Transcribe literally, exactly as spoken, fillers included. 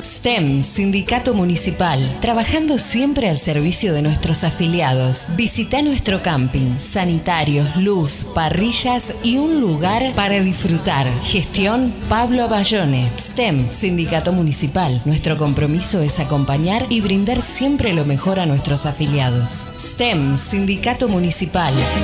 S T E M, Sindicato Municipal, trabajando siempre al servicio de nuestros afiliados. Visita nuestro camping, sanitarios, luz, parrillas y un lugar para disfrutar. Gestión Pablo Bayone. S T E M, Sindicato Municipal. Nuestro compromiso es acompañar y brindar siempre lo mejor a nuestros afiliados. S T E M, Sindicato Municipal.